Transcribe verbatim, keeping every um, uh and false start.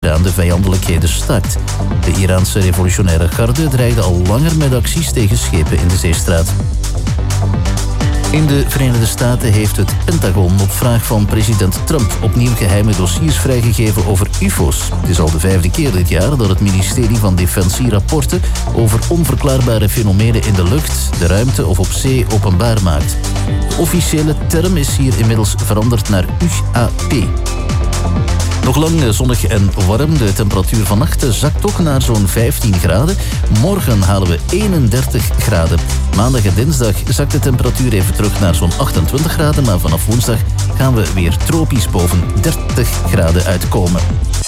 Iran de vijandelijkheden stakt. De Iraanse revolutionaire garde dreigde al langer met acties tegen schepen in de zeestraat. In de Verenigde Staten heeft het Pentagon op vraag van president Trump opnieuw geheime dossiers vrijgegeven over U F O's. Het is al de vijfde keer dit jaar dat het ministerie van Defensie rapporten over onverklaarbare fenomenen in de lucht, de ruimte of op zee openbaar maakt. De officiële term is hier inmiddels veranderd naar U A P. Nog lang zonnig en warm. De temperatuur vannacht zakt toch naar zo'n vijftien graden. Morgen halen we eenendertig graden. Maandag en dinsdag zakt de temperatuur even terug naar zo'n achtentwintig graden. Maar vanaf woensdag gaan we weer tropisch boven dertig graden uitkomen.